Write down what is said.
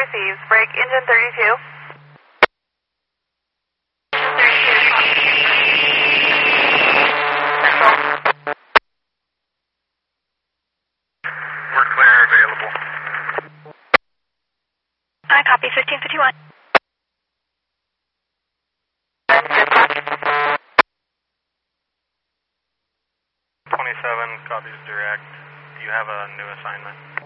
receives. Break engine 32. We're clear, available. I copy 1551. 27 copies direct. Do you have a new assignment?